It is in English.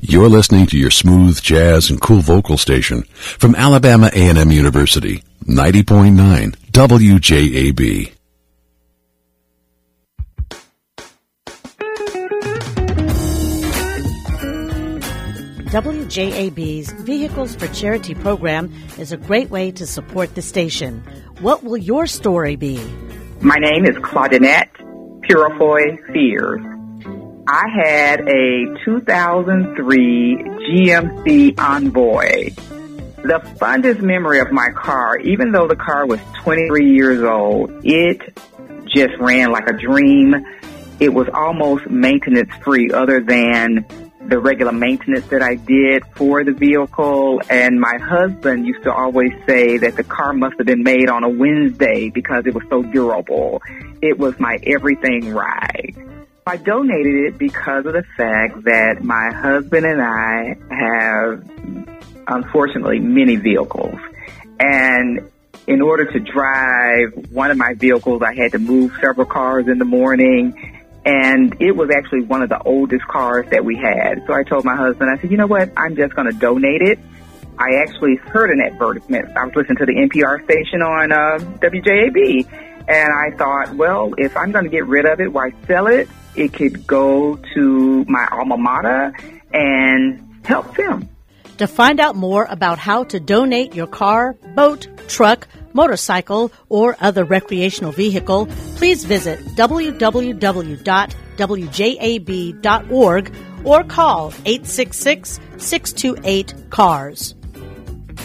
You're listening to your smooth jazz and cool vocal station from Alabama A&M University, 90.9 WJAB. WJAB's Vehicles for Charity program is a great way to support the station. What will your story be? My name is Claudinette Purifoy Sears. I had a 2003 GMC Envoy. The fondest memory of my car, even though the car was 23 years old, it just ran like a dream. It was almost maintenance-free other than the regular maintenance that I did for the vehicle. And my husband used to always say that the car must have been made on a Wednesday because it was so durable. It was my everything ride. I donated it because of the fact that my husband and I have, unfortunately, many vehicles. And in order to drive one of my vehicles, I had to move several cars in the morning. And it was actually one of the oldest cars that we had. So I told my husband, I said, you know what, I'm just going to donate it. I actually heard an advertisement. I was listening to the NPR station on WJAB. And I thought, well, if I'm going to get rid of it, why sell it? It could go to my alma mater and help them. To find out more about how to donate your car, boat, truck, motorcycle, or other recreational vehicle, please visit www.wjab.org or call 866-628-CARS.